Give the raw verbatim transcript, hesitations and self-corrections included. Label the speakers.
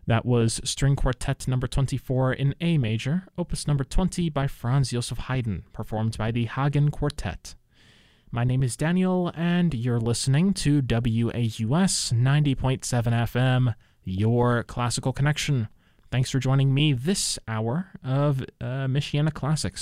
Speaker 1: That was String Quartet number twenty-four in A major, opus number twenty by Franz Joseph Haydn, performed by the Hagen Quartet. My name is Daniel, and you're listening to W A U S ninety point seven F M, your classical connection. Thanks for joining me this hour of uh, Michiana Classics.